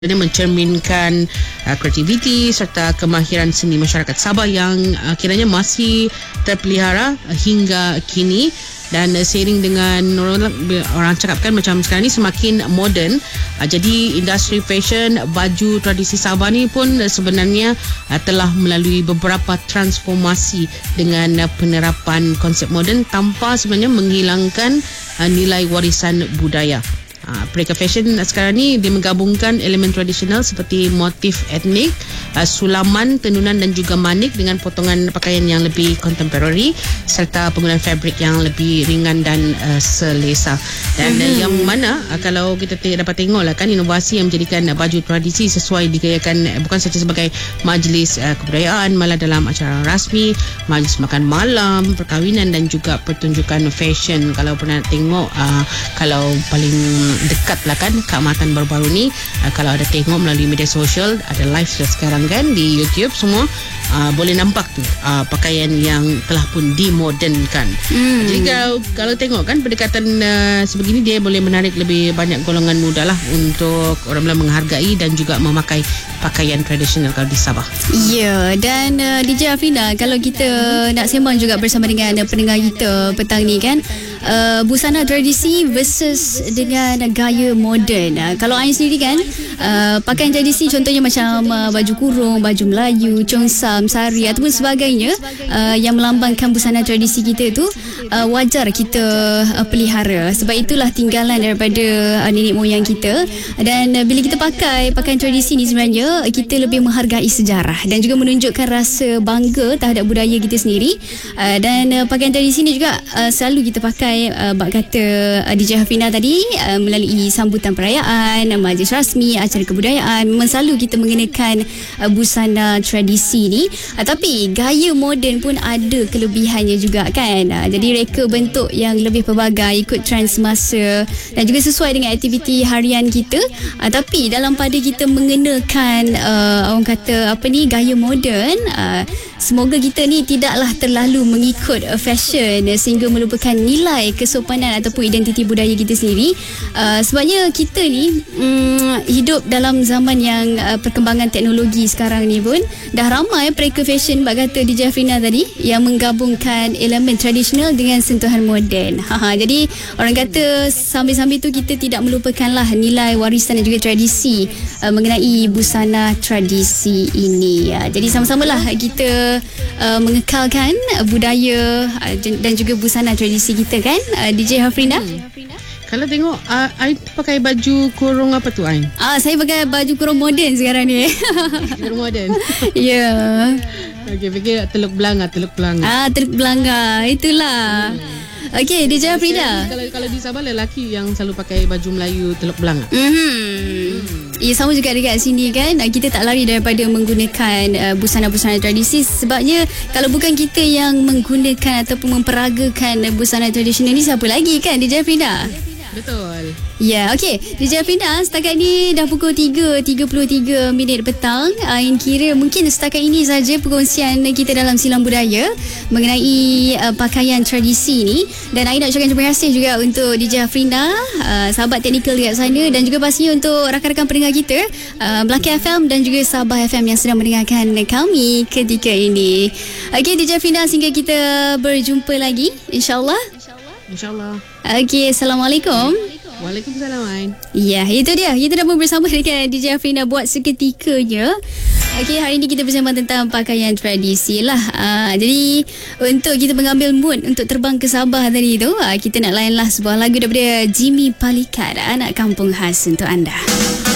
Ini mencerminkan kreativiti serta kemahiran seni masyarakat Sabah yang kiranya masih terpelihara hingga kini. Dan seiring dengan orang cakapkan macam sekarang ni semakin moden, jadi industri fashion baju tradisi Sabah ni pun sebenarnya telah melalui beberapa transformasi dengan penerapan konsep moden tanpa sebenarnya menghilangkan nilai warisan budaya. Pereka fashion sekarang ni dia menggabungkan elemen tradisional seperti motif etnik, sulaman, tenunan dan juga manik dengan potongan pakaian yang lebih contemporary serta penggunaan fabrik yang lebih ringan dan selesa. Dan yang mana kalau kita dapat tengok lah kan, inovasi yang menjadikan baju tradisi sesuai digayakan bukan sahaja sebagai majlis kebudayaan, malah dalam acara rasmi, majlis makan malam, perkahwinan dan juga pertunjukan fashion. Kalau pernah tengok, kalau paling dekat lah kan keamatan baru-baru ni, kalau ada tengok melalui media sosial, ada live sekarang kan di YouTube semua, boleh nampak tu pakaian yang telah pun dimodernkan. Jadi kalau tengok kan pendekatan sebegini, dia boleh menarik lebih banyak golongan muda lah untuk orang Melayu menghargai dan juga memakai pakaian tradisional kalau di Sabah. Ya, dan DJ Afrina, kalau kita nak sembang juga bersama dengan pendengar kita petang ni kan, busana tradisi versus dengan gaya moden. Kalau Ain sendiri kan, pakaian tradisi contohnya macam baju kurung, baju Melayu, congsam, sari ataupun sebagainya, yang melambangkan busana tradisi kita tu, wajar kita pelihara. Sebab itulah tinggalan daripada nenek moyang kita. Dan bila kita pakai pakaian tradisi ni, sebenarnya kita lebih menghargai sejarah dan juga menunjukkan rasa bangga terhadap budaya kita sendiri. Dan pakaian tradisi ni juga selalu kita pakai, bak kata DJ Hafina tadi, melalui sambutan perayaan, majlis rasmi, acara kebudayaan, memang selalu kita mengenakan busana tradisi ni. Tapi gaya moden pun ada kelebihannya juga kan. Jadi reka bentuk yang lebih pelbagai, ikut trend semasa dan juga sesuai dengan aktiviti harian kita. Tapi dalam pada kita mengenakan orang kata gaya moden, semoga kita ni tidaklah terlalu mengikut fashion sehingga melupakan nilai kesopanan ataupun identiti budaya kita sendiri. Sebabnya kita ni hidup dalam zaman yang perkembangan teknologi sekarang ni pun dah ramai pereka fashion, bak kata DJ Afrina tadi, yang menggabungkan elemen tradisional dengan sentuhan moden. Jadi orang kata sambil-sambil tu kita tidak melupakanlah nilai warisan dan juga tradisi mengenai busana tradisi ini. Jadi sama-samalah kita mengekalkan budaya dan juga busana tradisi kita kan, DJ Hafrina. Kalau tengok Ain pakai baju kurung apa tu Ain? Saya pakai baju kurung moden sekarang ni. Kurung moden. Ya. Okey, fikir Teluk Belanga. Teluk Belanga, itulah. Okey, DJ Afrina. Kalau di Sabah, lelaki yang selalu pakai baju Melayu Teluk Belanga. Ya, sama juga dekat sini kan. Kita tak lari daripada menggunakan busana-busana tradisi. Sebabnya kalau bukan kita yang menggunakan ataupun memperagakan busana tradisional ni, siapa lagi kan, DJ Afrina? Betul. Ya, okey. DJ Afrina, setakat ni dah pukul 3.33 petang. Ain kira mungkin setakat ini saja perkongsian kita dalam Silang Budaya mengenai pakaian tradisi ni. Dan Ain nak ucapkan terima kasih juga untuk DJ Afrina, sahabat teknikal dekat sana, dan juga pastinya untuk rakan-rakan pendengar kita Melaka FM dan juga Sabah FM yang sedang mendengarkan kami ketika ini. Okey, DJ Afrina, sehingga kita berjumpa lagi InsyaAllah. Okey, Assalamualaikum. Waalaikumsalam Ain. Ya, itu dia. Kita dah pun bersama dengan DJ Afrina buat seketikanya. Okey, hari ini kita bersama tentang pakaian tradisi lah. Jadi untuk kita mengambil mood untuk terbang ke Sabah tadi tu, kita nak layanlah sebuah lagu daripada Jimmy Palikat, Anak Kampung Khas untuk anda.